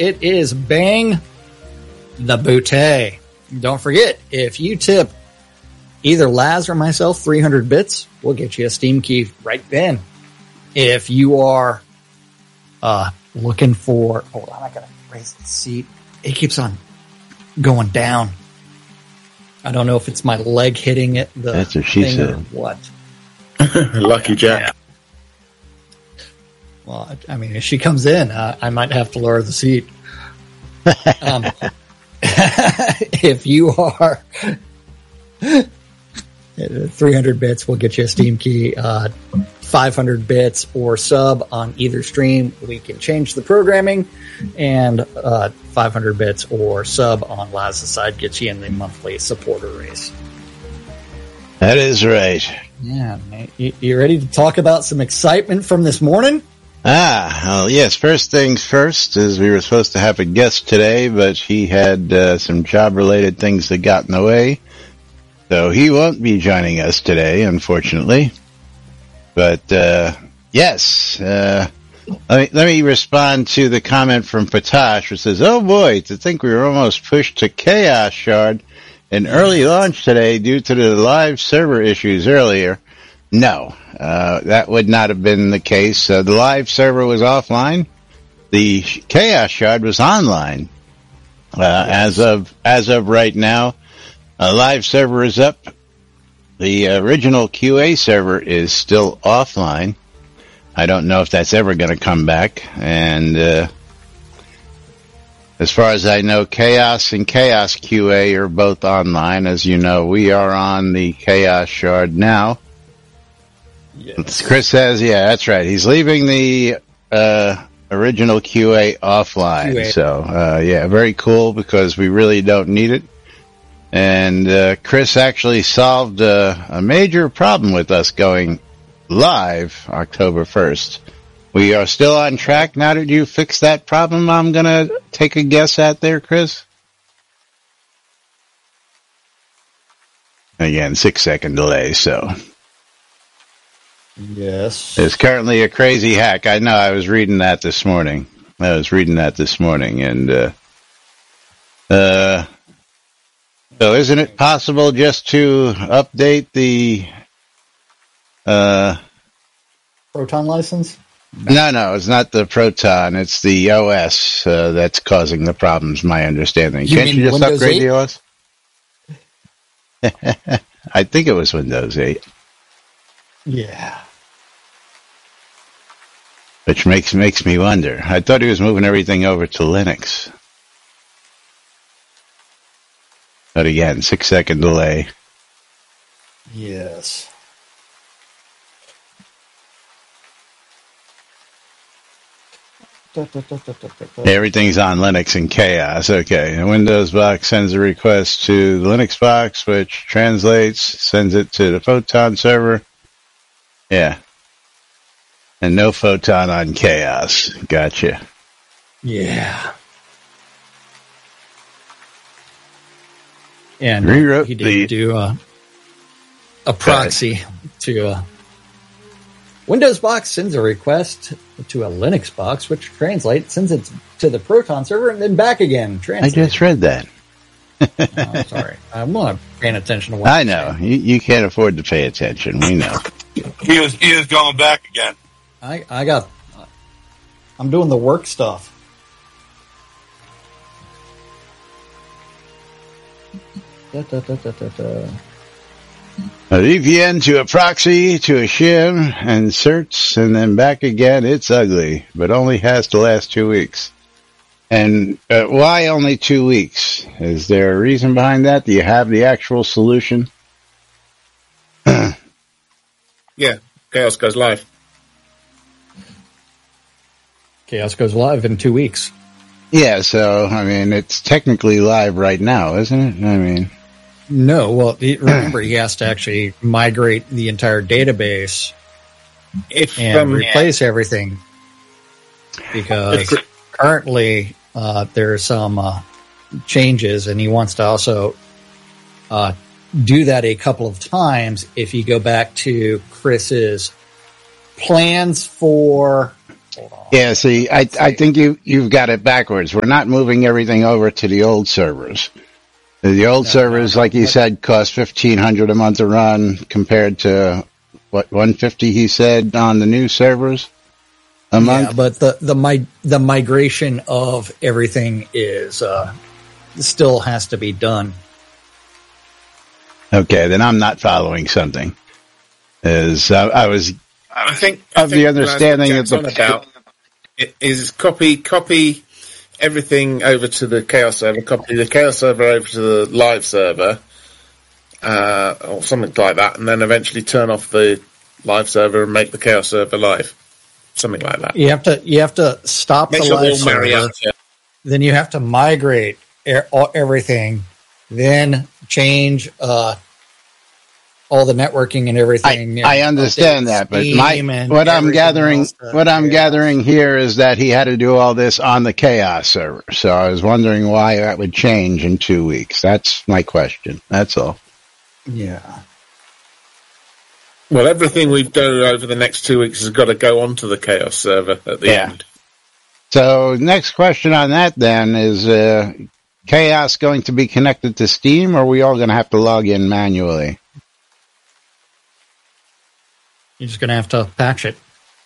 it is Bang the Bootay. Don't forget, if you tip either Laz or myself 300 bits, we'll get you a Steam key right then. If you are looking for... Hold on, I gotta raise the seat. It keeps on going down. I don't know if it's my leg hitting it. That's what she said. Or what? Lucky Jack. Yeah. Well, I mean, if she comes in, I might have to lower the seat. If you are 300 bits, we'll get you a Steam key. 500 bits or sub on either stream, we can change the programming, and 500 bits or sub on Laz's side gets you in the monthly supporter race. That is right. Yeah, you ready to talk about some excitement from this morning? Well, yes. First things first is we were supposed to have a guest today, but he had some job-related things that got in the way, so he won't be joining us today, unfortunately. But yes, let me respond to the comment from Patash, which says, "Oh boy, to think we were almost pushed to Chaos Shard in early launch today due to the live server issues earlier." No, that would not have been the case. The live server was offline. The Chaos Shard was online. As of right now, a live server is up. The original QA server is still offline. I don't know if that's ever going to come back. And as far as I know, Chaos and Chaos QA are both online. As you know, we are on the Chaos Shard now. Yes. Chris says, yeah, that's right. He's leaving the original QA offline. So, yeah, very cool because we really don't need it. And Chris actually solved a major problem with us going live October 1st. We are still on track. Now that you fixed that problem, I'm going to take a guess at there, Chris. Again, 6-second delay, so... Yes. There's currently a crazy hack. I know, I was reading that this morning. And so isn't it possible just to update the Proton license? No, it's not the Proton, it's the OS that's causing the problems, my understanding. Can't you just Windows upgrade 8? The OS? I think it was Windows 8. Yeah. Which makes me wonder. I thought he was moving everything over to Linux. But again, 6-second delay. Yes. Everything's on Linux and Chaos. Okay. The Windows box sends a request to the Linux box, which translates, sends it to the Photon server. Yeah. And no Photon on Chaos. Gotcha. Yeah. And rewrote he did do a proxy to Windows box sends a request to a Linux box, which translates, sends it to the Proton server and then back again. I just read that. Oh, sorry. I'm not paying attention to what I know. You can't afford to pay attention. We know. He is going back again. I'm doing the work stuff. A VPN to a proxy to a shim and certs and then back again. It's ugly, but only has to last 2 weeks. And why only 2 weeks? Is there a reason behind that? Do you have the actual solution? Yeah, Chaos goes live. Chaos goes live in 2 weeks. Yeah, so, I mean, it's technically live right now, isn't it? I mean... No, well, remember, he has to actually migrate the entire database and replace everything. Because currently, there are some changes, and he wants to also do that a couple of times if you go back to Chris's plans for Hold on. Yeah, see, I think you've got it backwards. We're not moving everything over to the old servers. The old servers, like you said, cost $1,500 a month to run compared to what, $150 he said on the new servers a month. Yeah, but the migration of everything is still has to be done. Okay, then I'm not following something. I think the understanding that about is copy everything over to the Chaos server, copy the Chaos server over to the live server, or something like that, and then eventually turn off the live server and make the Chaos server live, something like that. You have to stop the live server. Then you have to migrate everything, then change all the networking and everything. I understand that, but what I'm gathering here is that he had to do all this on the Chaos server. So I was wondering why that would change in 2 weeks. That's my question. That's all. Yeah. Well, everything we've done over the next 2 weeks has got to go onto the Chaos server at the end. So next question on that then is, Chaos going to be connected to Steam, or are we all going to have to log in manually? You're just going to have to patch it.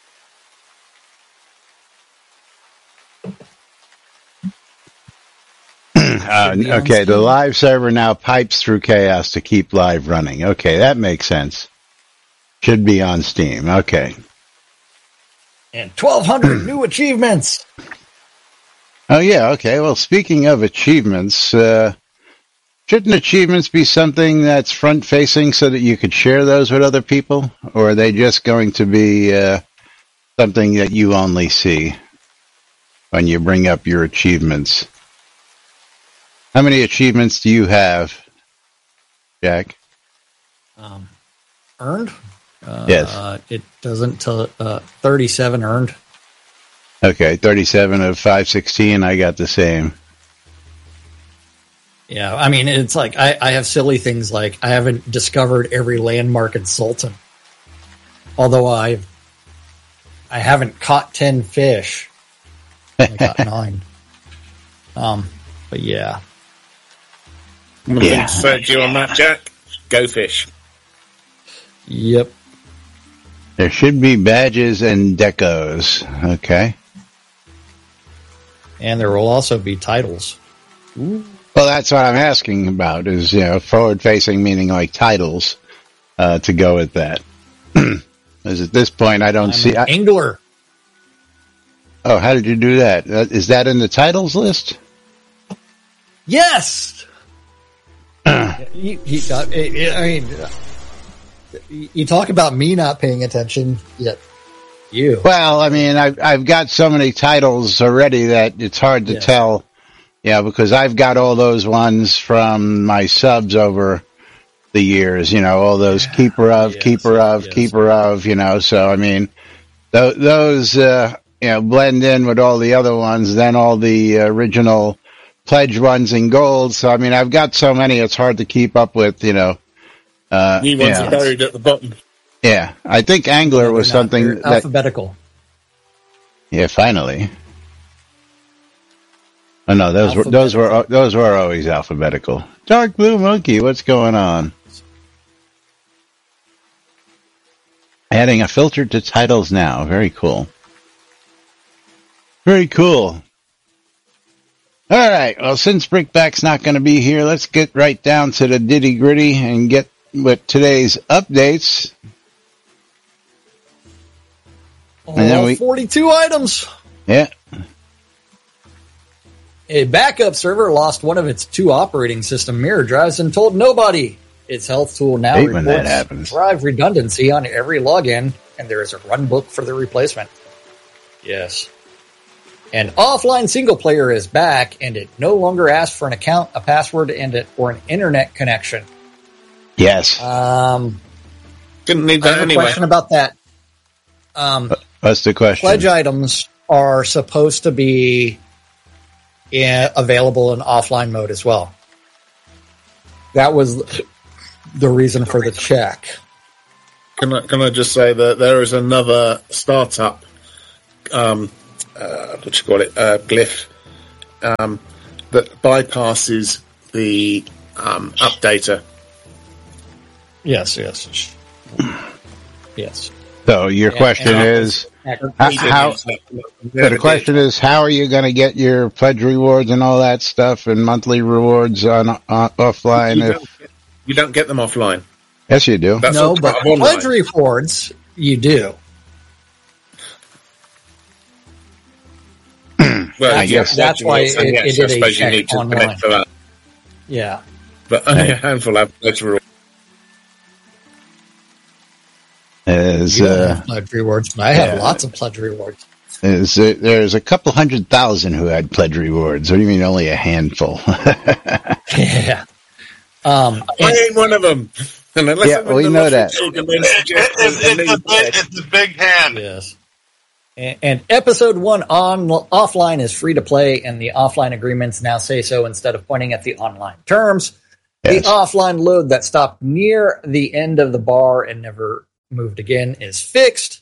Okay, the live server now pipes through Chaos to keep live running. Okay, that makes sense. Should be on Steam. Okay. And 1,200 new achievements. Oh, yeah, okay. Well, speaking of achievements, shouldn't achievements be something that's front-facing so that you could share those with other people? Or are they just going to be something that you only see when you bring up your achievements? How many achievements do you have, Jack? Earned? Yes. It doesn't tell 37 earned. Okay, 37 of 516. I got the same. Yeah, I mean, it's like I have silly things like I haven't discovered every landmark in Sultan. Although I haven't caught 10 fish. I caught 9. But yeah. One thing to say to you on that, Jack, go fish. Yep. There should be badges and decos. Okay. And there will also be titles. Ooh. Well, that's what I'm asking about is, forward-facing meaning like titles to go with that. Because at this point, I don't see... Angler. Oh, how did you do that? Is that in the titles list? Yes! You talk about me not paying attention, yet you. Well, I mean, I've got so many titles already that it's hard to tell. Yeah, because I've got all those ones from my subs over the years, all those keeper of, so I mean, those, blend in with all the other ones, then all the original pledge ones in gold. So, I mean, I've got so many, it's hard to keep up with, New ones are buried at the bottom. Yeah, I think Angler was something alphabetical. Yeah, finally. Oh no, those were always alphabetical. Dark Blue Monkey, what's going on? Adding a filter to titles now. Very cool. Very cool. All right. Well, since Brickback's not going to be here, let's get right down to the nitty gritty and get with today's updates. And then 42 items. Yeah. A backup server lost one of its 2 operating system mirror drives and told nobody. Its health tool now reports drive redundancy on every login, and there is a run book for the replacement. Yes. And offline single player is back, and it no longer asks for an account, a password, or an internet connection. Yes. Didn't need that I have anyway. A question about that. What's the question? Pledge items are supposed to be available in offline mode as well. That was the reason for the check. Can I just say that there is another startup glyph that bypasses the updater. Yes. So your question is, how are you going to get your pledge rewards and all that stuff and monthly rewards on offline? You don't get them offline. Yes, you do. No, but pledge rewards, you do. Well, I guess that's why it did a check you need to online. connect for that. Yeah. But only a handful have pledge rewards. You don't have pledge rewards, but I have lots of pledge rewards. There's a couple 100,000 who had pledge rewards. What do you mean only a handful? Yeah. I ain't one of them. And we know that. It's a big hand. Yes. And episode 1 offline is free to play, and the offline agreements now say so instead of pointing at the online terms. Yes. The offline load that stopped near the end of the bar and never moved again is fixed.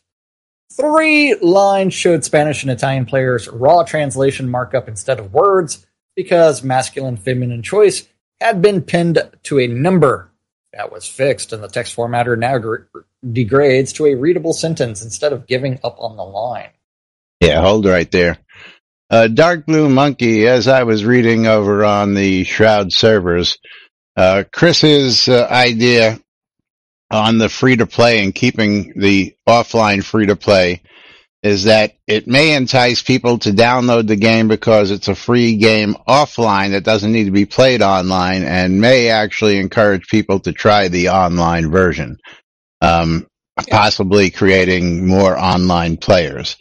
3 lines showed Spanish and Italian players raw translation markup instead of words because masculine feminine choice had been pinned to a number. That was fixed, and the text formatter now degrades to a readable sentence instead of giving up on the line. Yeah, hold right there. Dark Blue Monkey, as I was reading over on the Shroud servers, Chris's idea on the free-to-play and keeping the offline free-to-play is that it may entice people to download the game because it's a free game offline that doesn't need to be played online, and may actually encourage people to try the online version, possibly creating more online players.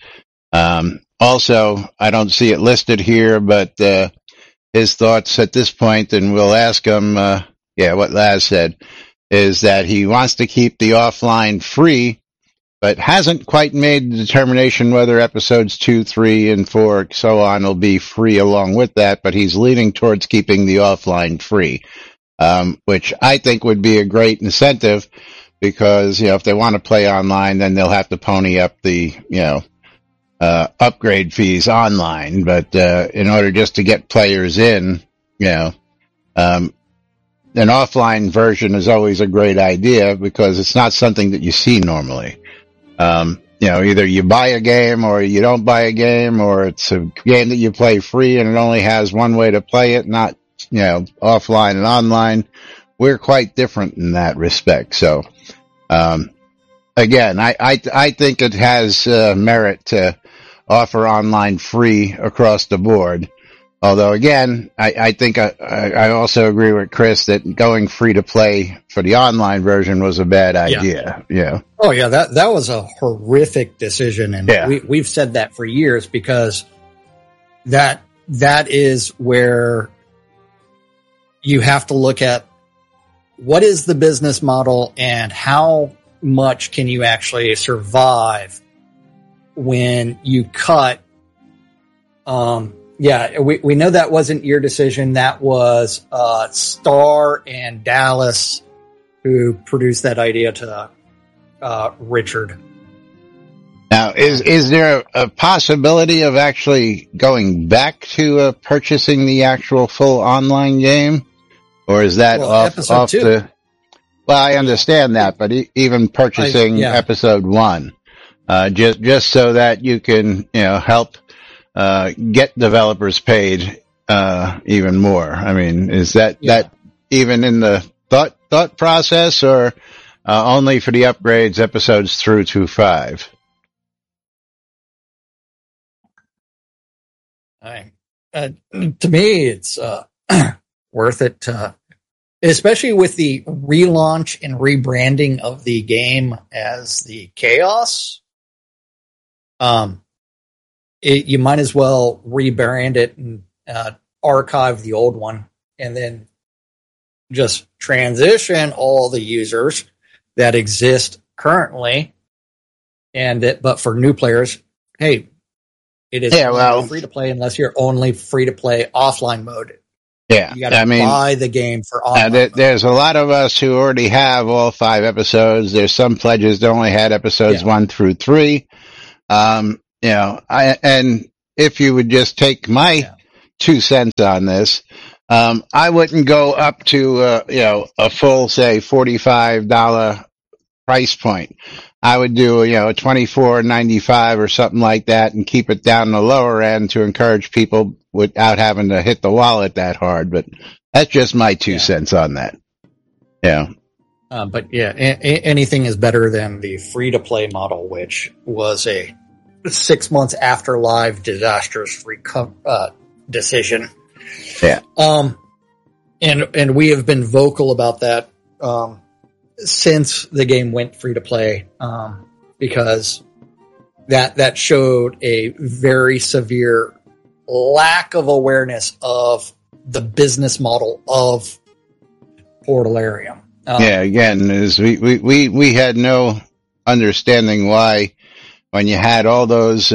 Also, I don't see it listed here, but his thoughts at this point, and we'll ask him, what Laz said, is that he wants to keep the offline free, but hasn't quite made the determination whether episodes 2, 3, and 4, so on, will be free along with that, but he's leaning towards keeping the offline free, which I think would be a great incentive, because, if they want to play online, then they'll have to pony up the, upgrade fees online, but in order just to get players in, an offline version is always a great idea, because it's not something that you see normally. Either you buy a game or you don't buy a game, or it's a game that you play free and it only has one way to play it, not, offline and online. We're quite different in that respect. So, again, I think it has merit to offer online free across the board. Although, again, I think I also agree with Chris that going free to play for the online version was a bad idea. Yeah. Oh yeah, that was a horrific decision, and we've said that for years, because that is where you have to look at what is the business model and how much can you actually survive when you cut. We know that wasn't your decision. That was Star and Dallas who produced that idea to Richard. Now, is there a possibility of actually going back to purchasing the actual full online game, or is that off the? Well, I understand that, but even purchasing episode 1, just so that you can help. Get developers paid, even more. I mean, is that even in the thought process, or, only for the upgrades episodes through to 5? To me, it's, worth it, especially with the relaunch and rebranding of the game as the Chaos. You might as well rebrand it and archive the old one, and then just transition all the users that exist currently. But for new players, hey, it is free to play unless you're only free to play offline mode. Yeah, you got to buy the game for online. There's a lot of us who already have all 5 episodes. There's some pledges that only had episodes 1 through 3. and if you would just take my 2 cents on this, I wouldn't go up to, a full, say, $45 price point. I would do, a $24.95 or something like that and keep it down the lower end to encourage people without having to hit the wallet that hard. But that's just my 2 cents on that. Yeah. But yeah, anything is better than the free-to-play model, which was a 6 months after live disastrous decision. Yeah. And we have been vocal about that since the game went free to play, because that showed a very severe lack of awareness of the business model of Portalarium. Again, is we had no understanding why, when you had all those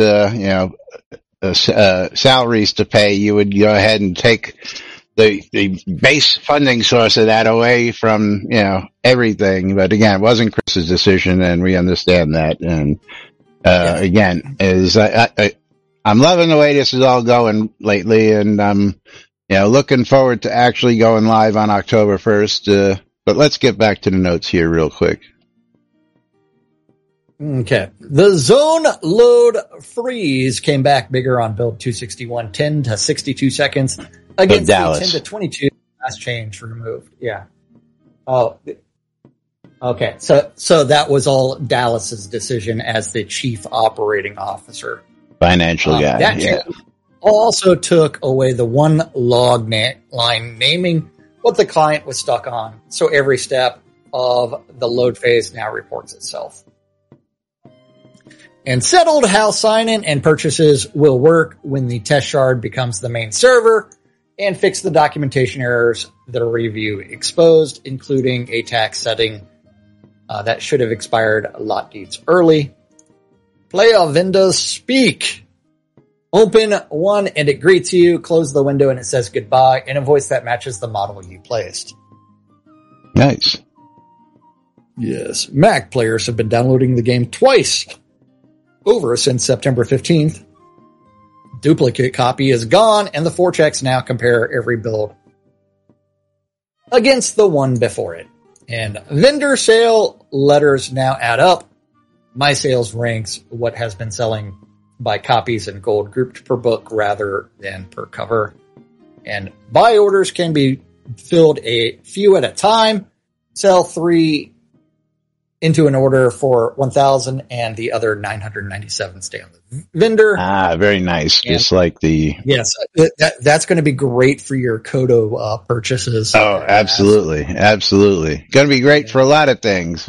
salaries to pay, you would go ahead and take the base funding source of that away from, everything. But again, it wasn't Chris's decision, and we understand that. And, again, I'm loving the way this is all going lately, and I'm, looking forward to actually going live on October 1st. But let's get back to the notes here real quick. Okay. The zone load freeze came back bigger on build 261, 10 to 62 seconds. Against the 10 to 22, last change removed. Yeah. Oh, okay. So that was all Dallas's decision as the chief operating officer. Financial guy. That change also took away the one log line naming what the client was stuck on. So every step of the load phase now reports itself. And settled how sign-in and purchases will work when the test shard becomes the main server, and fix the documentation errors the review exposed, including a tax setting that should have expired lot deeds early. Play a window speak. Open one and it greets you. Close the window and it says goodbye in a voice that matches the model you placed. Nice. Yes. Mac players have been downloading the game twice over since September 15th. Duplicate copy is gone, and the 4 checks now compare every build against the one before it. And vendor sale letters now add up. My sales ranks what has been selling by copies and gold grouped per book rather than per cover. And buy orders can be filled a few at a time. Sell 3 into an order for 1,000, and the other 997 stay on the vendor. Very nice. And just like the... Yes, that's going to be great for your Kodo purchases. Oh, absolutely. Absolutely. Going to be great for a lot of things.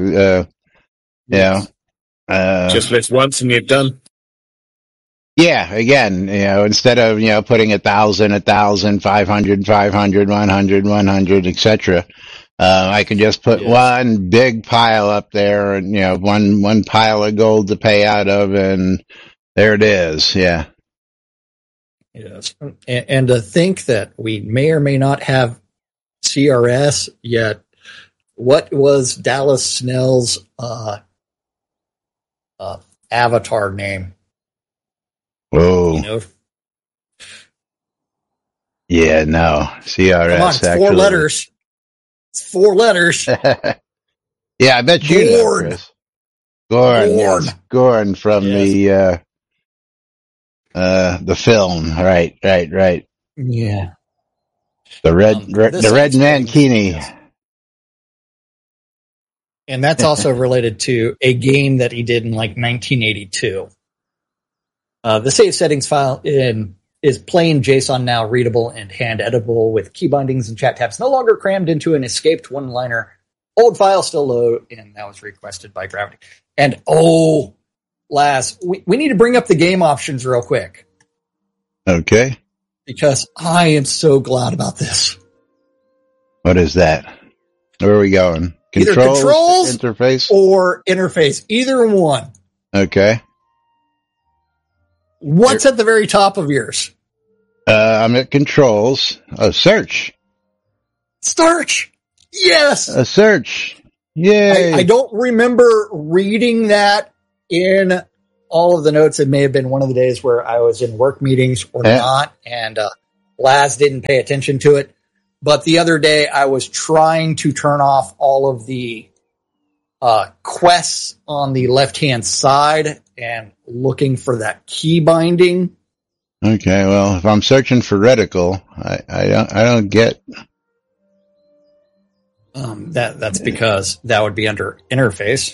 Just list once and you're done. Yeah, again, instead of, putting 1,000, 500, 500, 100, etc., I can just put one big pile up there and, one pile of gold to pay out of, and there it is. Yeah. Yes. And to think that we may or may not have CRS yet, what was Dallas Snell's, avatar name? Whoa. Yeah, no. CRS. Come on, it's actually 4 letters. It's 4 letters. Yeah, I bet you know, Chris. Gorn. Yes. Gorn from the film. Right. Yeah. The Red Mankini. Yes. And that's also related to a game that he did in 1982. The save settings file is plain JSON, now readable and hand editable with key bindings and chat tabs, no longer crammed into an escaped one-liner. Old file still load, and that was requested by Gravity. And Laz, we need to bring up the game options real quick. Okay. Because I am so glad about this. What is that? Where are we going? Either controls interface or interface. Either one. Okay. What's at the very top of yours? I'm at controls. Oh, search. Search. Yes. A search. Yay. I don't remember reading that in all of the notes. It may have been one of the days where I was in work meetings or not, and Laz didn't pay attention to it. But the other day, I was trying to turn off all of the quests on the left-hand side and looking for that key binding. Okay, well, if I'm searching for reticle, I don't get. That's because that would be under interface.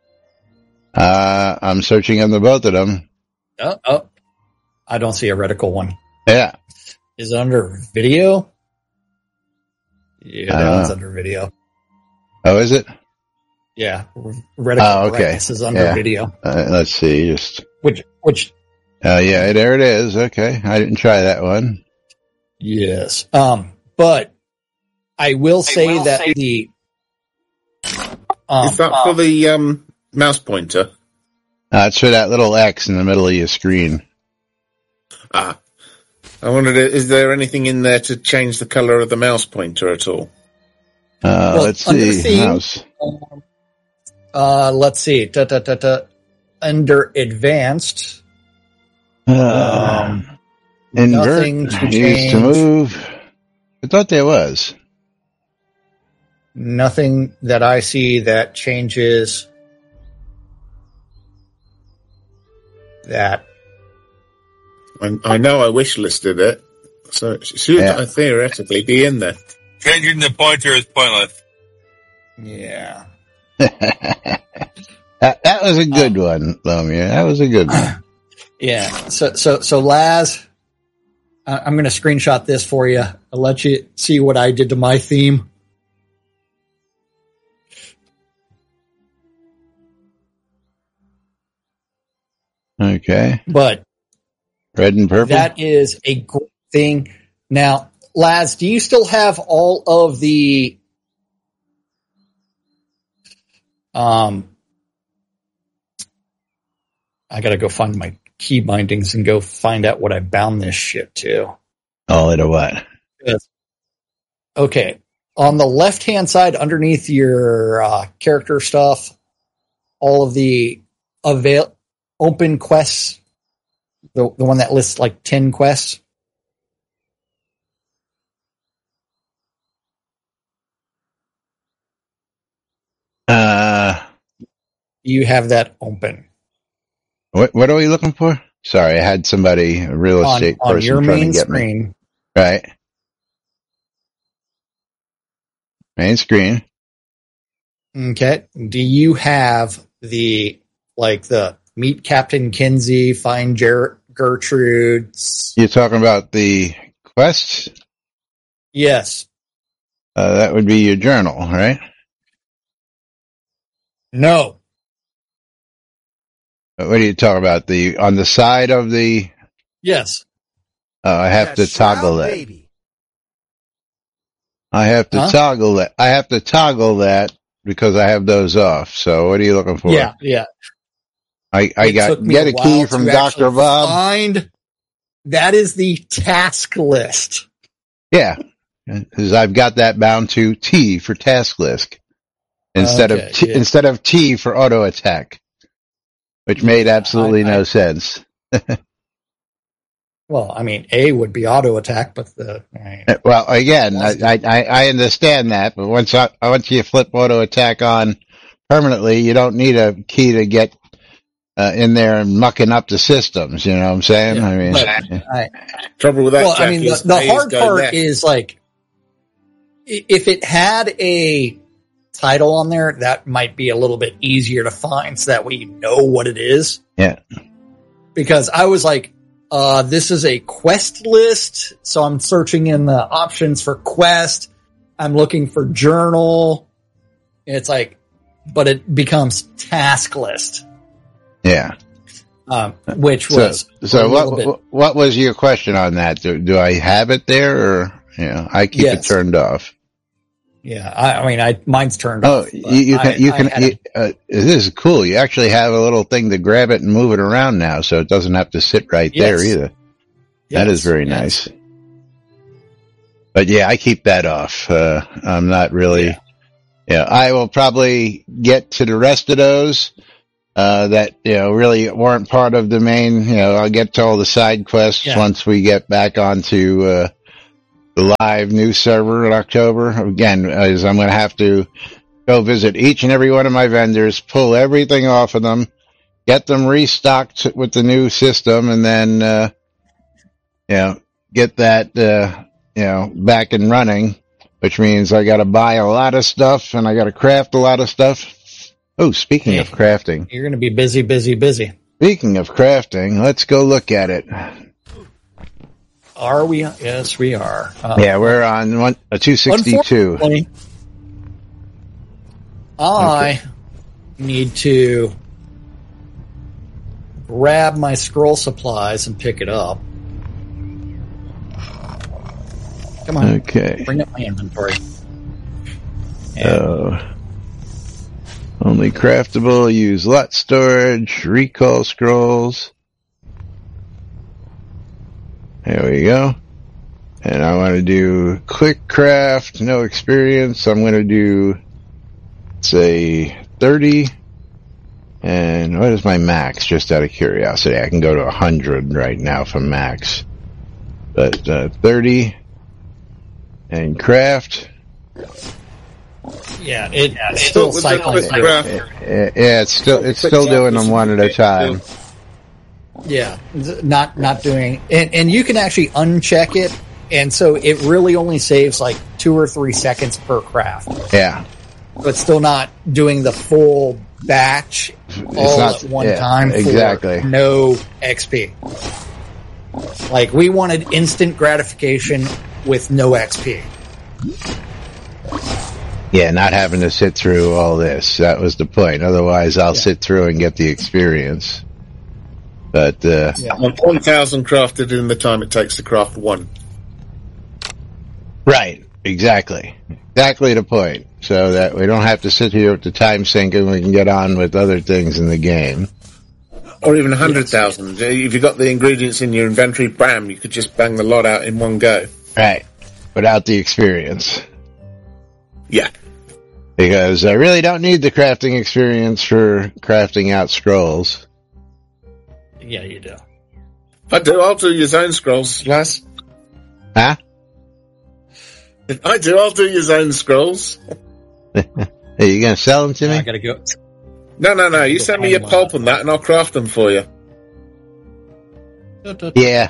I'm searching under both of them. Oh, I don't see a reticle one. Yeah. Is it under video? Yeah, that one's under video. Oh, is it? Yeah, reticle brightness is under video. Let's see, just which. Yeah, there it is. Okay, I didn't try that one. Yes, but I will say that the is that for the mouse pointer? It's for that little X in the middle of your screen. I wondered, is there anything in there to change the color of the mouse pointer at all? Let's see. Mouse. Let's see. Under advanced, invert nothing to needs to move. I thought there was nothing that I see that changes that. I know I wish listed it, so it should theoretically be in there. Changing the pointer is pointless. Yeah. that was a good one, Lomia. That was a good one. Yeah. So Laz, I'm going to screenshot this for you. I'll let you see what I did to my theme. Okay. But red and purple. That is a great thing. Now, Laz, do you still have all of the I gotta go find my key bindings and go find out what I bound this shit to. All into what? Yes. Okay. On the left-hand side, underneath your character stuff, all of the open quests, the one that lists like 10 quests. You have that open. What are we looking for? Sorry, I had somebody, a real estate person, on your trying main to get screen. Me. Right. Main screen. Okay. Do you have the meet Captain Kinsey, find Gertrude? You're talking about the quests? Yes. That would be your journal, right? No. What are you talking about? On the side of the? Yes. I have to toggle that. Baby. I have to toggle that. I have to toggle that because I have those off. So what are you looking for? Yeah. I got get a key from Dr. Bob. That is the task list. Yeah. Because I've got that bound to T for task list instead of T for auto attack. Which made absolutely no sense. Well, I mean, A would be auto attack, but well, again, I understand that, but once you flip auto attack on permanently, you don't need a key to get in there and mucking up the systems. You know what I'm saying? Yeah, I mean, trouble with that. Well, I mean, the hard part is like if it had a title on there, that might be a little bit easier to find so that we know what it is. Yeah. Because I was like, this is a quest list. So I'm searching in the options for quest. I'm looking for journal. It's like, but it becomes task list. Yeah. Which was what was your question on that? Do I have it there or, I keep it turned off? Yeah, I mean, mine's turned off. Oh, you can. This is cool. You actually have a little thing to grab it and move it around now, so it doesn't have to sit right there either. That is very nice. But yeah, I keep that off. I'm not really. Yeah, I will probably get to the rest of those that, really weren't part of the main, I'll get to all the side quests once we get back onto, the live new server in October. Again, as I'm going to have to go visit each and every one of my vendors, pull everything off of them, get them restocked with the new system, and then, get that, back and running, which means I got to buy a lot of stuff and I got to craft a lot of stuff. Oh, speaking of crafting. You're going to be busy, busy, busy. Speaking of crafting, let's go look at it. Are we? Yes, we are. We're on 262. I need to grab my scroll supplies and pick it up. Come on. Okay. Bring up my inventory. Only craftable, use lot storage, recall scrolls. There we go. And I want to do quick craft, no experience. I'm going to do, say, 30. And what is my max? Just out of curiosity. I can go to 100 right now from max. But 30 and craft. Yeah, it's still cycling. It's still doing them one at a time. Yeah, not doing, and you can actually uncheck it, and so it really only saves like 2 or 3 seconds per craft. Yeah, but still not doing the full batch at one time. Exactly. For no XP. Like we wanted instant gratification with no XP. Yeah, not having to sit through all this. That was the point. Otherwise, I'll sit through and get the experience. But, 1,000 crafted in the time it takes to craft one. Right. Exactly. Exactly the point. So that we don't have to sit here with the time sink and we can get on with other things in the game. Or even 100,000. If you've got the ingredients in your inventory, bam, you could just bang the lot out in one go. Right. Without the experience. Yeah. Because I really don't need the crafting experience for crafting out scrolls. Yeah, you do. I do. I'll do your zone scrolls, lass. Huh? I do. I'll do your zone scrolls. Are you going to sell them to me? I gotta go. No. You send me your pulp and that, and I'll craft them for you. Yeah.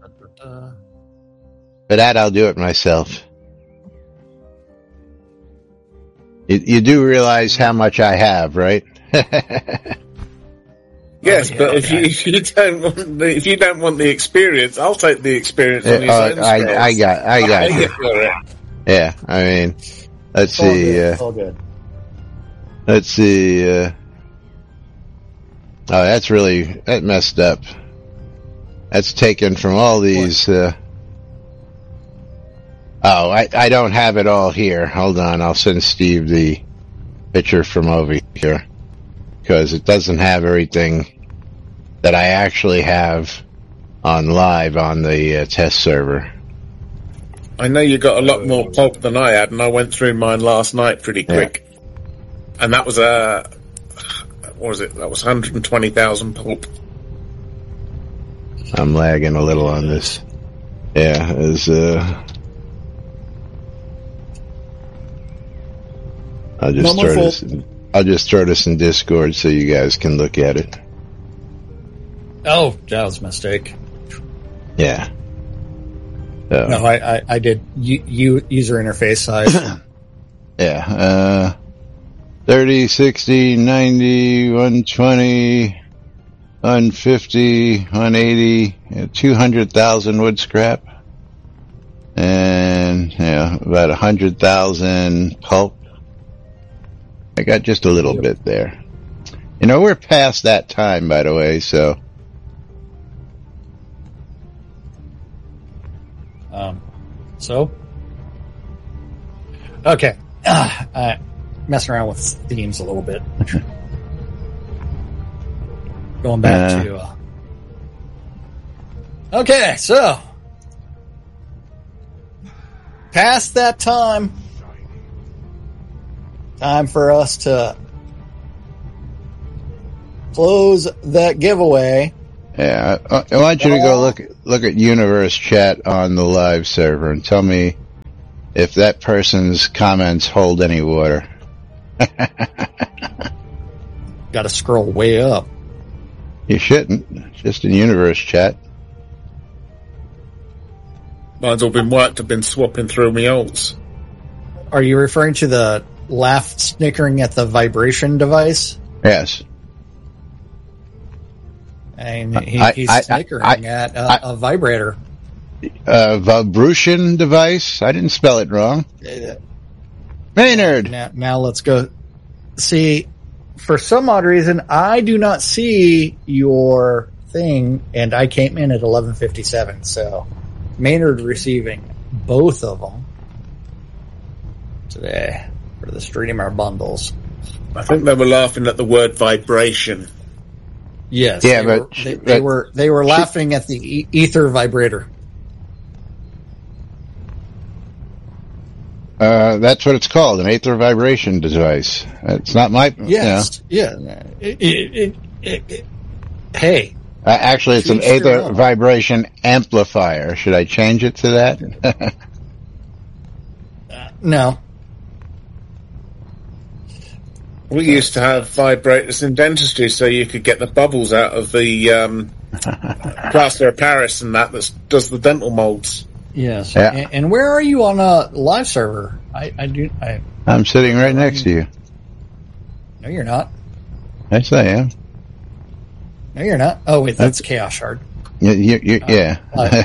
For that, I'll do it myself. You do realize how much I have, right? Yes, but if you don't want the experience, I'll take the experience on your zone scrolls. I got it. Yeah, I mean, let's see. It's all good. Let's see. That messed up. That's taken from all these. I don't have it all here. Hold on, I'll send Steve the picture from over here because it doesn't have everything that I actually have on live on the test server. I know you got a lot more pulp than I had, and I went through mine last night pretty quick. Yeah. And that was what was it? That was 120,000 pulp. I'm lagging a little on this. Yeah, I'll just throw this in Discord so you guys can look at it. Oh, that was a mistake. Yeah. No, I did user interface size. Yeah. 30, 60, 90, 120, 150, 180, 200,000 wood scrap. And, about 100,000 pulp. I got just a little bit there. We're past that time, by the way, so. Okay. Messing around with themes a little bit. Going back to, okay, so. Past that time. Time for us to close that giveaway. Yeah, I want you to go look at Universe Chat on the live server and tell me if that person's comments hold any water. Got to scroll way up. You shouldn't. It's just in Universe Chat. Mine's all been wiped. I've been swapping through my alts. Are you referring to the laugh snickering at the vibration device? Yes. And he's snickering at a vibrator. Vibration device? I didn't spell it wrong. Maynard! Now let's go. See, for some odd reason, I do not see your thing, and I came in at 11:57, so Maynard receiving both of them today for the streamer bundles. I think they were laughing at the word vibration. Yes, yeah, they were laughing at the ether vibrator. That's what it's called, an ether vibration device. It's not my... Yes, yeah. Hey. Actually, it's an ether vibration amplifier. Should I change it to that? No. We used to have vibrators in dentistry so you could get the bubbles out of the plaster of Paris and that does the dental molds. Yes. Yeah. And where are you on a live server? I'm sitting right next to you. No, you're not. Yes, I am. No, you're not. Oh, wait, that's Chaos Shard. Yeah.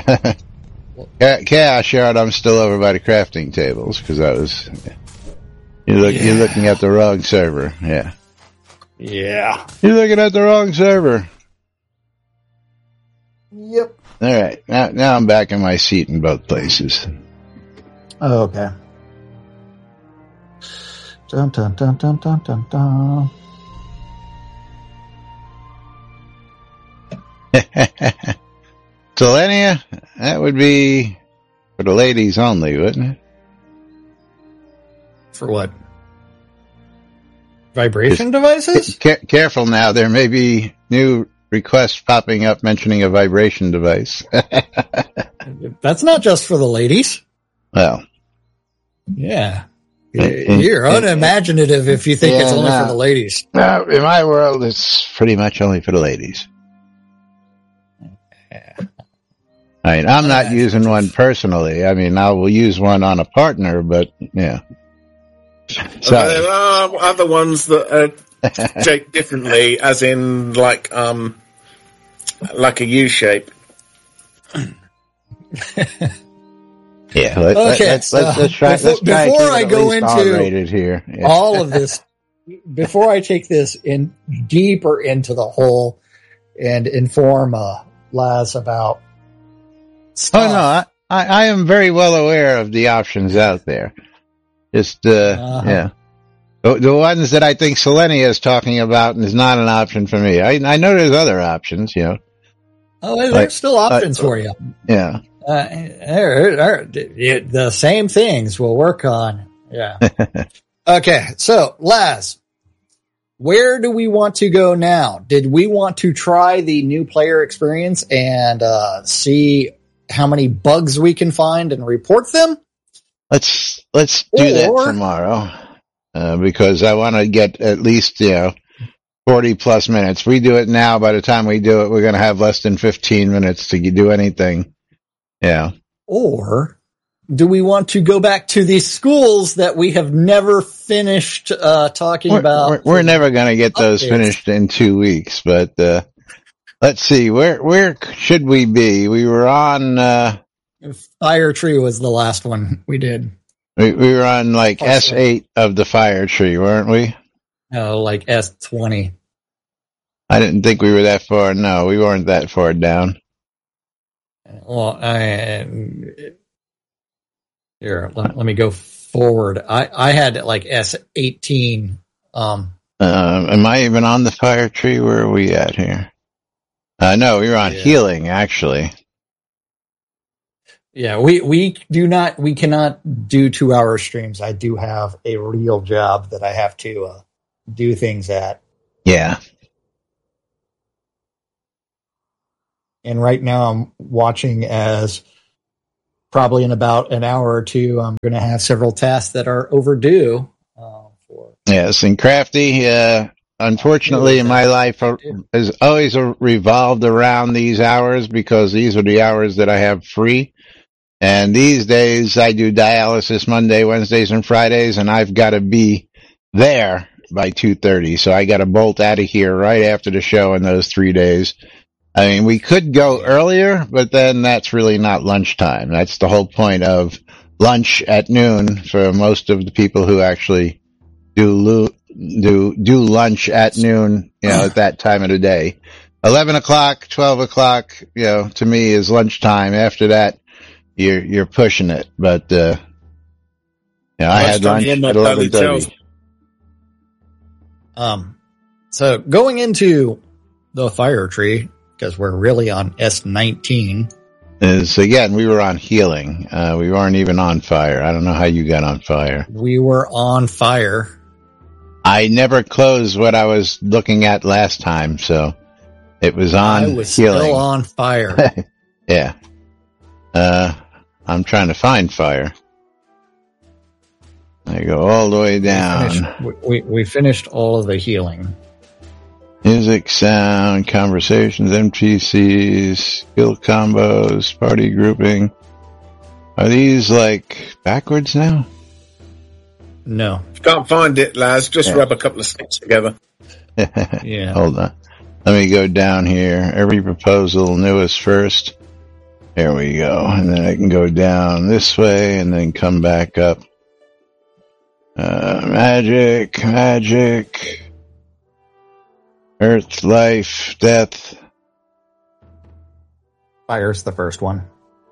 Chaos Shard, I'm still over by the crafting tables because I was... You're looking at the wrong server. Yeah. Yeah. You're looking at the wrong server. Yep. All right. Now I'm back in my seat in both places. Oh, okay. Dun, dun, dun, dun, dun, dun, dun. Selenia, that would be for the ladies only, wouldn't it? For what? Vibration devices? Careful now. There may be new requests popping up mentioning a vibration device. That's not just for the ladies. Well. Yeah. You're unimaginative if you think it's only for the ladies. No, in my world, it's pretty much only for the ladies. Yeah. I mean, I'm not using one personally. I mean, I will use one on a partner, but yeah. So there are other ones that are shaped differently, as in like a U shape. Yeah. Let's try. Before I go into here. Yeah. all of this, before I take this in deeper into the whole and inform Laz about stuff. Oh no, I am very well aware of the options out there. Just yeah, the ones that I think Selenia is talking about is not an option for me. I know there's other options, you know. Oh, there's still options for you. Yeah. The same things we'll work on. Yeah. Okay. So, Laz, where do we want to go now? Did we want to try the new player experience and see how many bugs we can find and report them? Let's do that tomorrow. Because I want to get at least, 40 plus minutes. We do it now. By the time we do it, we're going to have less than 15 minutes to do anything. Yeah. Or do we want to go back to these schools that we have never finished talking about? We're never going to get those finished in 2 weeks, but let's see. Where should we be? We were on Fire Tree was the last one we did. We were on like S8 of the Fire Tree, weren't we? No, like S20. I didn't think we were that far. No, we weren't that far down. Well, here, let me go forward. I had like S18. Am I even on the Fire Tree? Where are we at here? No, we were on Healing, actually. Yeah, we cannot do 2-hour streams. I do have a real job that I have to do things at. Yeah. And right now I'm watching as probably in about an hour or two, I'm going to have several tasks that are overdue. Yes, and Crafty, unfortunately, my life has always revolved around these hours because these are the hours that I have free. And these days I do dialysis Monday, Wednesdays, and Fridays, and I've got to be there by 2:30. So I got to bolt out of here right after the show in those 3 days. I mean, we could go earlier, but then that's really not lunchtime. That's the whole point of lunch at noon for most of the people who actually do lunch at noon, at that time of the day. 11 o'clock, 12 o'clock, to me is lunchtime. After that, you're pushing it. But, I had lunch at 11:30. So going into the fire tree, because we're really on S19. Is again, we were on healing. We weren't even on fire. I don't know how you got on fire. We were on fire. I never closed what I was looking at last time, so it was on healing. I was still on fire. Yeah. I'm trying to find fire. I go all the way down. We finished all of the healing. Music, sound, conversations, NPCs, skill combos, party grouping. Are these like backwards now? No. If you can't find it, Laz, just rub a couple of sticks together. Yeah. Hold on. Let me go down here. Every proposal, newest first. There we go. And then I can go down this way and then come back up. Magic. Earth, life, death. Fire's the first one.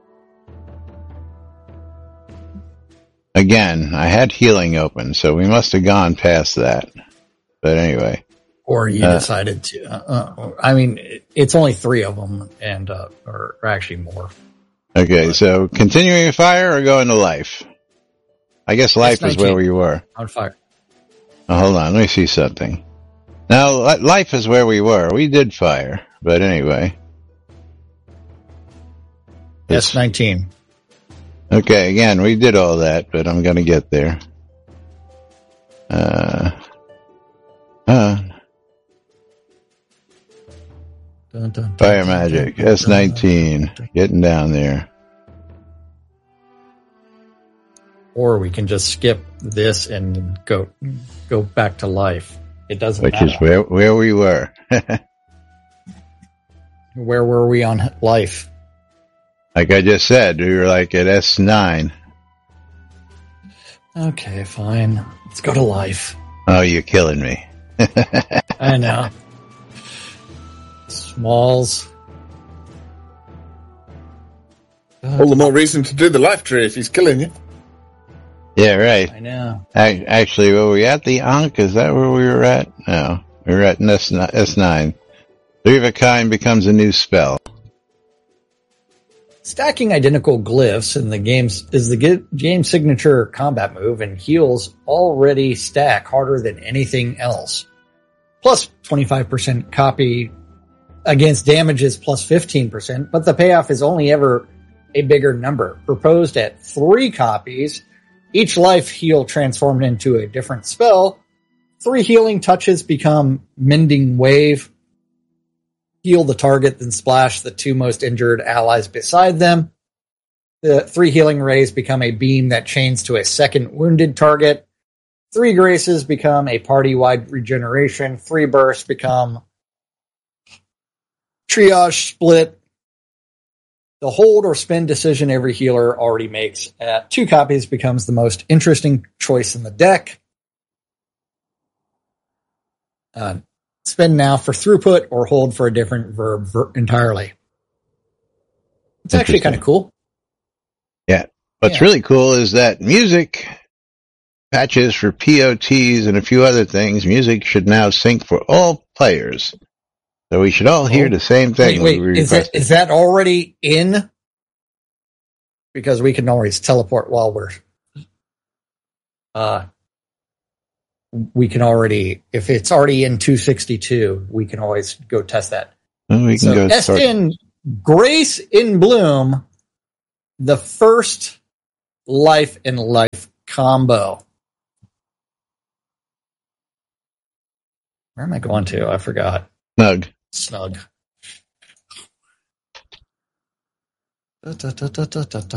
Again, I had healing open, so we must have gone past that. But anyway. Or you decided to. I mean, it's only 3 of them, and or actually more. Okay, so continuing fire or going to life? I guess life is where we were. On fire. Oh, hold on, let me see something. Now, life is where we were. We did fire, but anyway. S19. Okay, again, we did all that, but I'm gonna get there. Fire magic, S19, getting down there. Or we can just skip this and go back to life. It doesn't matter. Which is where we were. Where were we on life? Like I just said, we were like at S9. Okay, fine. Let's go to life. Oh, you're killing me. I know. Smalls. All the more reason to do the life tree if he's killing you. Yeah, right. I know. Actually, were we at the Ankh? Is that where we were at? No. We were at S9. 3 of a kind becomes a new spell. Stacking identical glyphs in the games is the game signature combat move, and heals already stack harder than anything else. Plus 25% copy against damages plus 15%, but the payoff is only ever a bigger number. Proposed at 3 copies, each life heal transformed into a different spell. 3 healing touches become Mending Wave. Heal the target, then splash the 2 most injured allies beside them. The 3 healing rays become a beam that chains to a second wounded target. 3 graces become a party-wide regeneration. 3 bursts become triage split. The hold or spend decision every healer already makes at 2 copies becomes the most interesting choice in the deck. Spend now for throughput or hold for a different verb entirely. It's actually kind of cool. Yeah. What's really cool is that music patches for POTs and a few other things. Music should now sync for all players. So we should all hear the same thing. Wait, is that already in? Because we can always teleport while we're... we can already, if it's already in 262, we can always go test that. Well, we can go S10 Grace in Bloom, the first Life in Life combo. Where am I going to? I forgot. Snug. Da, da, da, da, da, da,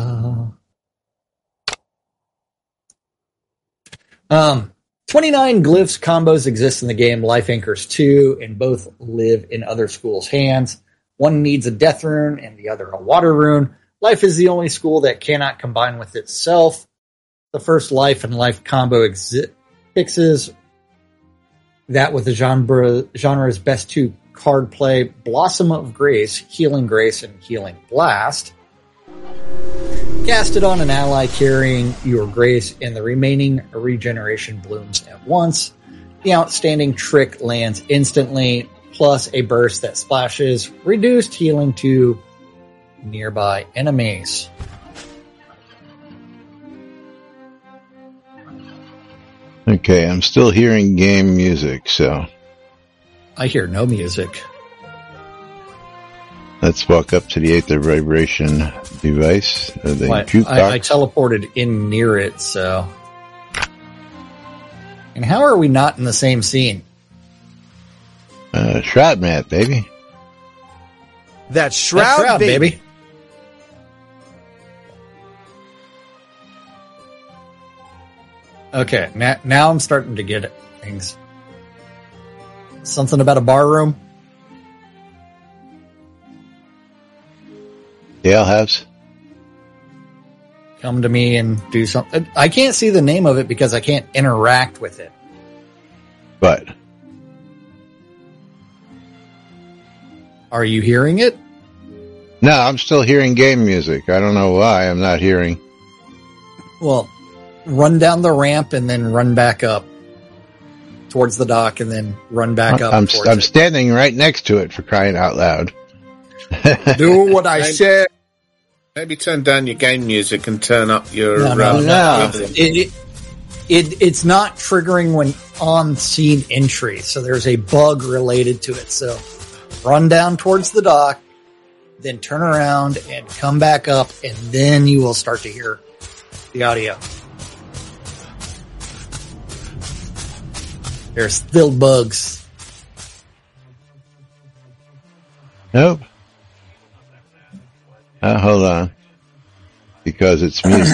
da. 29 glyphs combos exist in the game Life Anchors 2, and both live in other schools' hands. One needs a death rune and the other a water rune. Life is the only school that cannot combine with itself. The first Life and Life combo fixes that with the genre's best two card play, Blossom of Grace, Healing Grace, and Healing Blast. Cast it on an ally carrying your Grace, and the remaining regeneration blooms at once. The outstanding trick lands instantly, plus a burst that splashes reduced healing to nearby enemies. Okay, I'm still hearing game music, so I hear no music. let's walk up to the Aether Vibration device. The jukebox. I teleported in near it, so. And how are we not in the same scene? Shroud mat, baby. That shroud, baby. Okay, now I'm starting to get things. Something about a bar room? Ale House. Come to me and do something. I can't see the name of it because I can't interact with it. But are you hearing it? No, I'm still hearing game music. I don't know why I'm not hearing. Well, run down the ramp and then run back up towards the dock and then run back up. I'm standing right next to it, for crying out loud. Do what I said. Maybe turn down your game music and turn up your... No. It's not triggering when on-scene entry, so there's a bug related to it. So run down towards the dock, then turn around and come back up, and then you will start to hear the audio. There's still bugs. Nope. Hold on. Because it's music.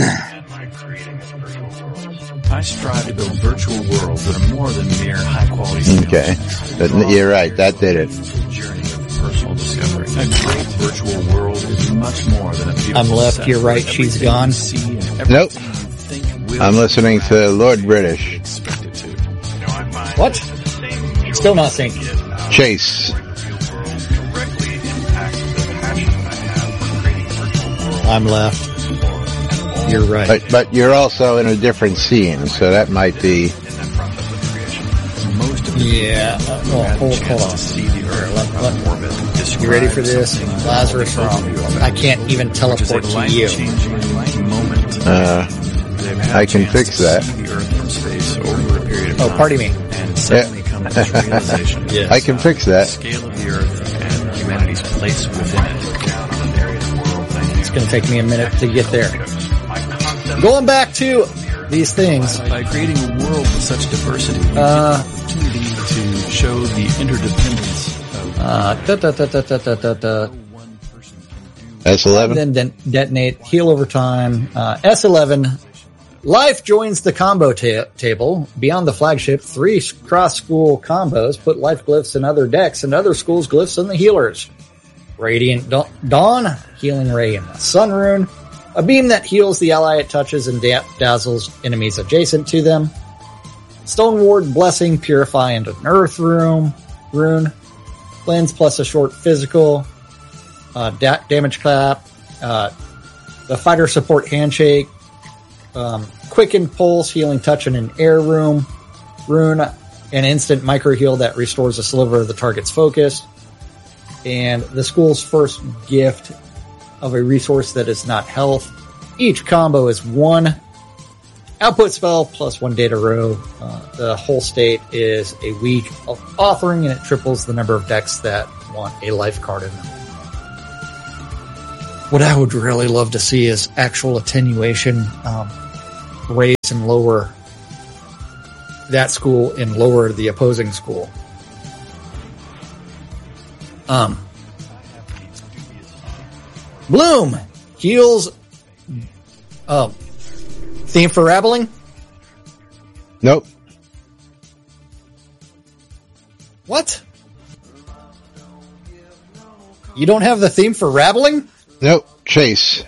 I strive to build virtual worlds that are more than mere high-quality Okay. You're right. That did it. Journey of personal discovery. A great virtual world is much more than a beautiful I'm left, set you're right, where she's everything gone. you see and everything Nope. you think will I'm listening to Lord British. expect it to. What? Still not synced. Chase. I'm left. You're right. But you're also in a different scene, so that might be... Yeah. Hold on. You ready for this? Lazarus Rom. I can't even teleport to you. I can fix that. Oh, pardon me. Yes. I can fix that. Scale of the earth and humanity's place within it. It's going to take me a minute to get there. Going back to these things. By creating a world with such diversity, you get the opportunity to show the interdependence of one person can do. S11? Then detonate, heal over time. S11. Life joins the combo table. Beyond the flagship, 3 cross-school combos put life glyphs in other decks and other schools' glyphs in the healers. Radiant Dawn, Healing Ray and the Sun Rune. A beam that heals the ally it touches and dazzles enemies adjacent to them. Stone Ward, Blessing, Purify, and an Earth Rune. Cleanse plus a short physical. Damage clap. The Fighter Support Handshake. Quicken Pulse, Healing Touch, and an Air Rune. An instant micro heal that restores a sliver of the target's focus. And the school's first gift of a resource that is not health. Each combo is 1 output spell plus 1 data row. The whole state is a week of authoring, and it triples the number of decks that want a life card in them. What I would really love to see is actual attenuation, raise and lower that school and lower the opposing school. Bloom heals. Theme for Rabbling? Nope. What? You don't have the theme for Rabbling? Nope. Chase.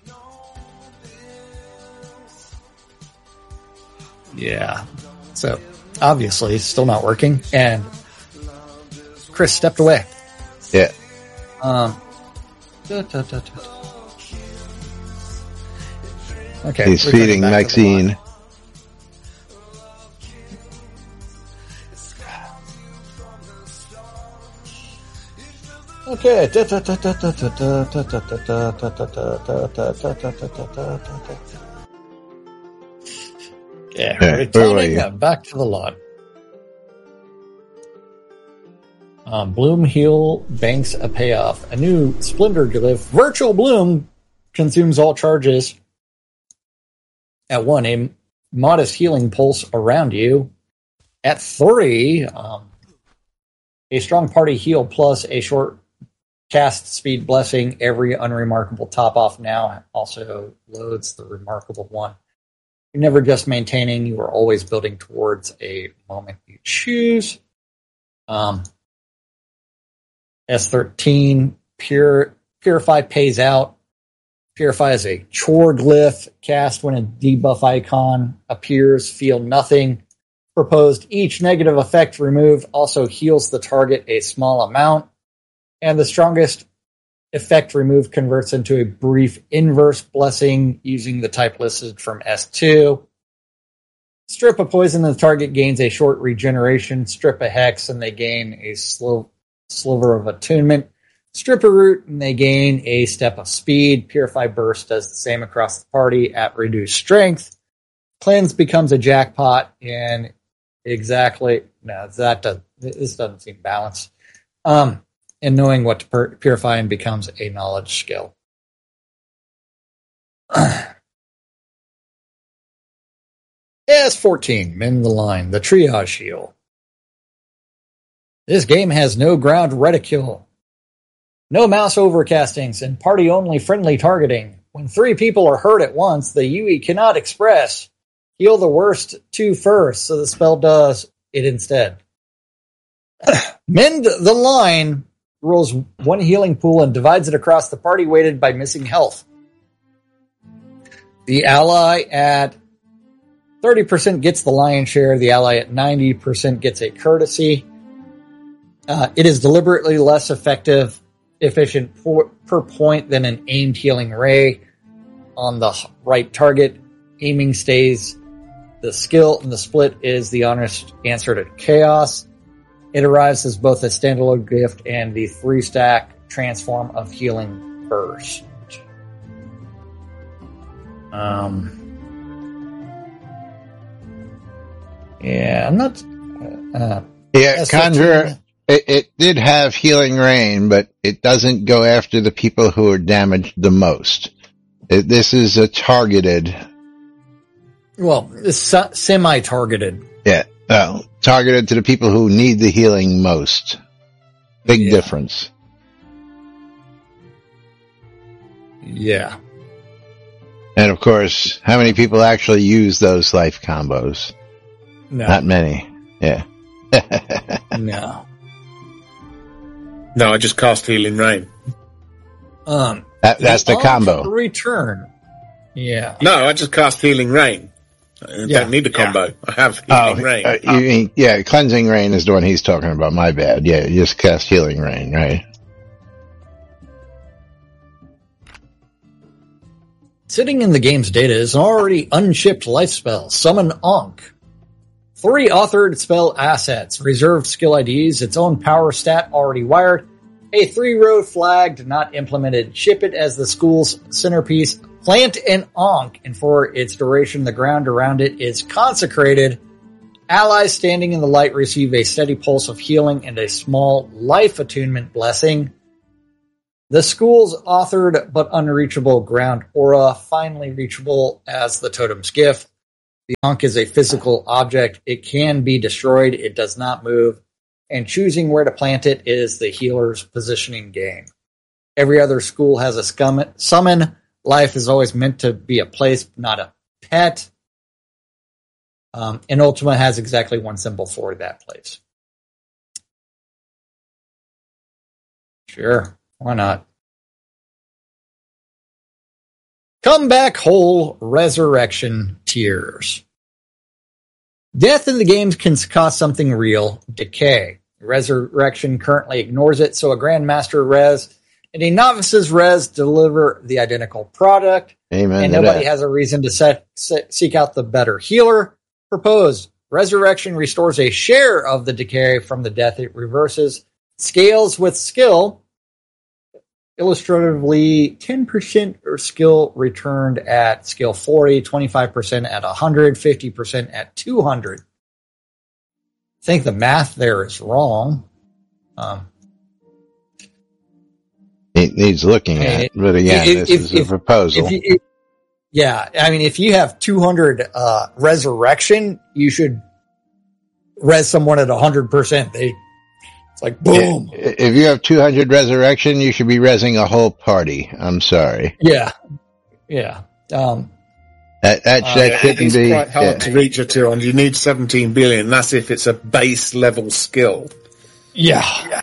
Yeah. So, obviously, it's still not working. And Chris stepped away. Yeah. Okay. He's feeding Maxine. Okay. Yeah, returning back to the lot. Bloom heal banks a payoff. A new Splendor glyph. Virtual Bloom consumes all charges at 1. A modest healing pulse around you. At 3, a strong party heal plus a short cast speed blessing. Every unremarkable top off now also loads the remarkable one. You're never just maintaining, you are always building towards a moment you choose. S13, Purify pays out. Purify is a chore glyph. Cast when a debuff icon appears, feel nothing. Proposed each negative effect removed also heals the target a small amount. And the strongest effect removed converts into a brief inverse blessing using the type listed from S2. Strip a poison and the target gains a short regeneration. Strip a hex and they gain a sliver of attunement. Strip a root and they gain a step of speed. Purify burst does the same across the party at reduced strength. Cleanse becomes a jackpot and this doesn't seem balanced. And knowing what to purify and becomes a knowledge skill. S14, Mend the Line, the Triage Heal. This game has no ground reticule, no mouse overcastings, and party-only friendly targeting. When 3 people are hurt at once, the UE cannot express. Heal the worst 2 first, so the spell does it instead. Mend the Line rolls 1 healing pool and divides it across the party weighted by missing health. The ally at 30% gets the lion's share. The ally at 90% gets a courtesy. It is deliberately less efficient per point than an aimed healing ray on the right target. Aiming stays the skill, and the split is the honest answer to chaos. It arrives as both a standalone gift and the 3-stack transform of Healing Burst. Yeah, I'm not... Conjurer, it did have Healing Rain, but it doesn't go after the people who are damaged the most. This is a targeted... Well, it's semi-targeted. Yeah. Targeted to the people who need the healing most. Big difference. Yeah. And of course, how many people actually use those life combos? No. Not many. Yeah. No. No, I just cast Healing Rain. That's the combo. Return. Yeah. No, I just cast Healing Rain. I don't need a combo. I have Healing Rain. You mean, Cleansing Rain is the one he's talking about. My bad. Yeah, you just cast Healing Rain, right? Sitting in the game's data is an already unshipped life spell, Summon Ankh. 3 authored spell assets, reserved skill IDs, its own power stat already wired, a 3-row flagged, not implemented. Ship it as the school's centerpiece. Plant an Ankh, and for its duration, the ground around it is consecrated. Allies standing in the light receive a steady pulse of healing and a small life attunement blessing. The school's authored but unreachable ground aura, finally reachable as the totem's gift. The Ankh is a physical object. It can be destroyed. It does not move. And choosing where to plant it is the healer's positioning game. Every other school has a summon. Life is always meant to be a place, not a pet. And Ultima has exactly one symbol for that place. Sure, why not? Come back whole, resurrection, tears. Death in the games can cause something real, decay. Resurrection currently ignores it, so a Grandmaster res and a Novice's res deliver the identical product. Amen. And nobody has a reason to seek out the better healer. Propose. Resurrection restores a share of the decay from the death it reverses. Scales with skill. Illustratively, 10% or skill returned at skill 40, 25% at 100, 50% at 200. I think the math there is wrong. It needs looking at, but again, this is a proposal. Yeah, I mean, if you have 200 resurrection, you should res someone at 100%. It's like, boom. If you have 200 resurrection, you should be resing a whole party. I'm sorry. Yeah. That shouldn't be. It's quite hard to reach a 200. You need 17 billion. That's if it's a base level skill. Yeah.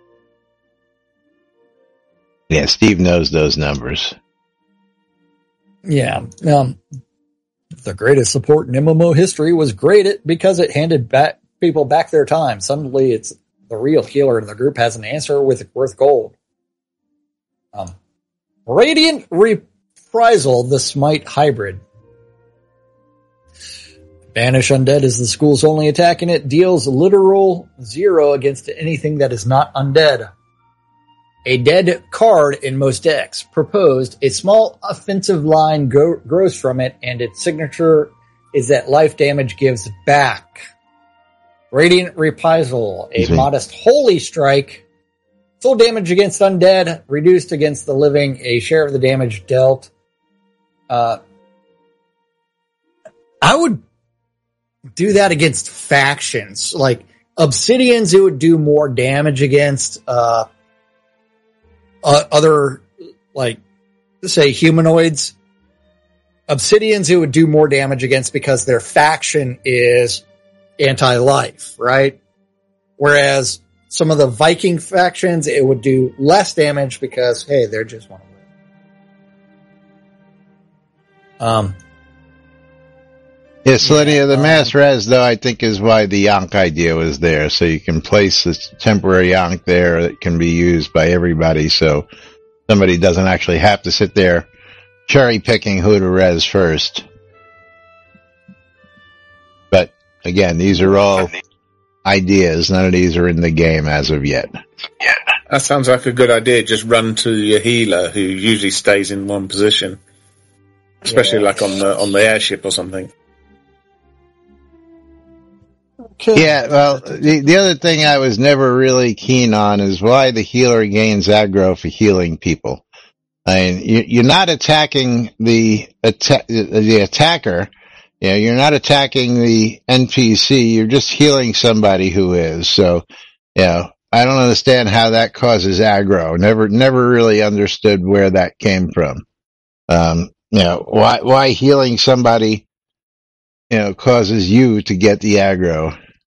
Yeah, Steve knows those numbers. Yeah. The greatest support in MMO history was great because it handed people back their time. Suddenly it's the real healer in the group has an answer worth gold. Radiant Reprisal, the Smite hybrid. Banish Undead is the school's only attack, and it deals literal 0 against anything that is not undead. A dead card in most decks. Proposed, a small offensive line grows from it, and its signature is that life damage gives back. Radiant Reprisal, a modest holy strike. Full damage against undead, reduced against the living, a share of the damage dealt. I would do that against factions. Like Obsidians, it would do more damage against other, like, say, humanoids. Obsidians, it would do more damage against because their faction is anti-life, right? Whereas some of the Viking factions, it would do less damage because, hey, they're just one of them. Selenia, the mass res, though, I think is why the Ankh idea was there. So you can place this temporary Ankh there that can be used by everybody. So somebody doesn't actually have to sit there cherry picking who to res first. But again, these are all ideas. None of these are in the game as of yet. Yeah, that sounds like a good idea. Just run to your healer who usually stays in one position, especially like on the airship or something. Yeah, well, the other thing I was never really keen on is why the healer gains aggro for healing people. I mean, you're not attacking the attacker. You know, you're not attacking the NPC. You're just healing somebody who is. So, you know, I don't understand how that causes aggro. Never really understood where that came from. You know, why healing somebody, you know, causes you to get the aggro.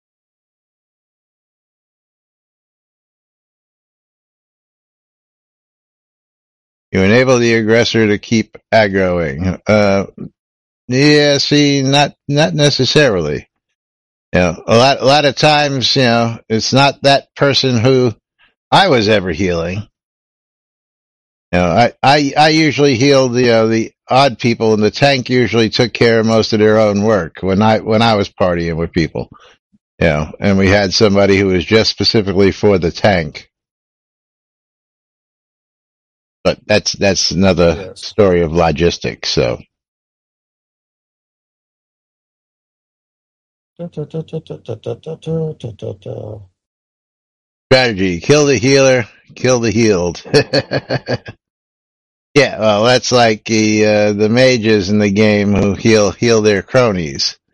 You enable the aggressor to keep aggroing. Yeah, see, not necessarily. You know, a lot of times, you know, it's not that person who I was ever healing. You know, I usually healed the odd people, and the tank usually took care of most of their own work when I was partying with people. You know, and we had somebody who was just specifically for the tank. But that's another story of logistics, so. Strategy, kill the healer, kill the healed. Yeah, well, that's like the mages in the game who heal their cronies.